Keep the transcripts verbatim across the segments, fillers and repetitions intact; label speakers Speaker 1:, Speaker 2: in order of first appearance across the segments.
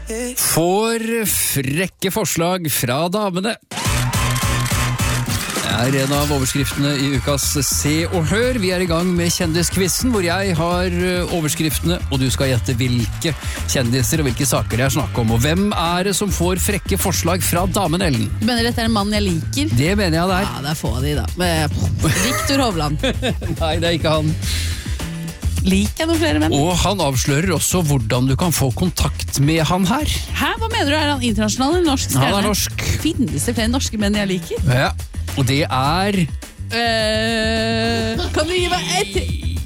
Speaker 1: Får frekke forslag fra damene. Det er en av overskriftene i ukas Se og Hør. Vi er i gang med kjendiskvissen, hvor jeg har overskriftene, og du skal gjette hvilke kjendiser og hvilke saker det er snakk om. Og hvem er det som får frekke forslag fra damen, Ellen?
Speaker 2: Du mener dette er en mann jeg liker?
Speaker 1: Det mener jeg det er.
Speaker 2: Ja, det er få av de da. Victor Hovland.
Speaker 1: Nei, det er ikke han.
Speaker 2: Liker jeg noen flere menn?
Speaker 1: Og han avslører også hvordan du kan få kontakt med han her.
Speaker 2: Hæ? Hva mener du? Er han internasjonal eller norsk stjerne?
Speaker 1: Han er norsk.
Speaker 2: Finnes det flere norske menn jeg liker?
Speaker 1: Ja, og det er...
Speaker 2: Uh, kan du gi meg et...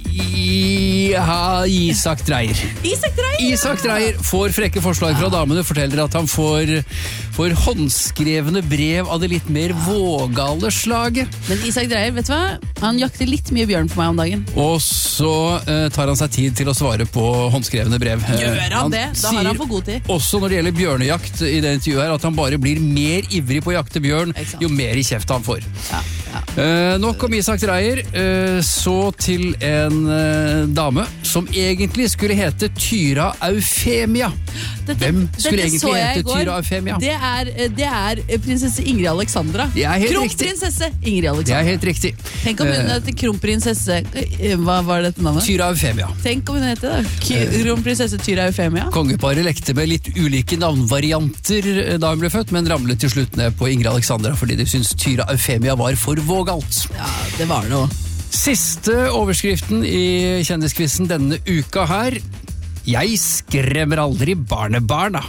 Speaker 1: Ja, Isak Dreyer.
Speaker 2: Isak Dreyer?
Speaker 1: Isak Dreyer får frekke forslag fra damene, forteller at han får, får håndskrevne brev av det litt mer vågale slaget.
Speaker 2: Men Isak Dreyer, vet du hva? Han jakter litt mye bjørn for meg om dagen.
Speaker 1: Og så uh, tar han seg tid til å svare på håndskrevne brev.
Speaker 2: Gjør han, han det? Da har han for god tid.
Speaker 1: Også når det gjelder bjørnejakt i det intervjuet her, at han bare blir mer ivrig på å jakte bjørn, jo mer i kjeft han får.
Speaker 2: Ja, ja.
Speaker 1: Uh, nok om Isak Dreyer, uh, så til en uh, dame som egentlig skulle hete Tyra Eufemia.
Speaker 2: Dette,
Speaker 1: Hvem skulle egentlig hete
Speaker 2: går.
Speaker 1: Tyra Eufemia?
Speaker 2: Det er, det er prinsesse Ingrid Alexandra.
Speaker 1: Det er helt
Speaker 2: Kronprinsesse Ingrid Alexandra.
Speaker 1: Det er helt riktig.
Speaker 2: Tenk om hun
Speaker 1: uh,
Speaker 2: heter kronprinsesse... Hva var dette navnet?
Speaker 1: Tyra Eufemia.
Speaker 2: Tenk om hun heter det. Kronprinsesse Tyra Eufemia.
Speaker 1: Kongeparet lekte med litt ulike navnvarianter da hun ble født, men ramlet til slutt ned på Ingrid Alexandra fordi de syntes Tyra Eufemia var for vågalt.
Speaker 2: Ja, det var det også.
Speaker 1: Siste overskriften i kjendiskvissen denne uka her. Jeg skremmer aldri barnebarna.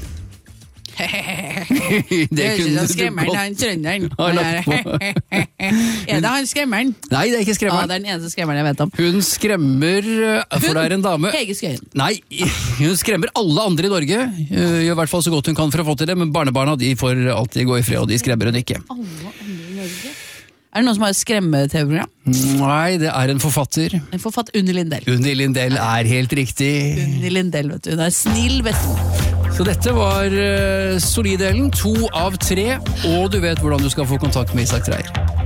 Speaker 2: Det kunne du godt han trønderen. Er det han skremmeren?
Speaker 1: Nei, det er ikke skremmeren.
Speaker 2: Ja, det er den eneste skremmeren jeg vet om.
Speaker 1: Hun skremmer, for det er en dame.
Speaker 2: Hege Skøyen.
Speaker 1: Nei, hun skremmer alle andre i Norge. Gjør i hvert fall så godt hun kan for å få til det, men barnebarna de får alltid gå i fred, og de skremmer hun ikke.
Speaker 2: Alle andre i Norge? Er det noen som har et skremme-tv-program?
Speaker 1: Nei, det er en forfatter.
Speaker 2: En forfatter, Unni Lindell.
Speaker 1: Unni Lindell er helt riktig.
Speaker 2: Unni Lindell, vet du. Hun er snill, vet du.
Speaker 1: Så dette var uh, solidelen, to av tre, og du vet hvordan du skal få kontakt med Isak Dreyer.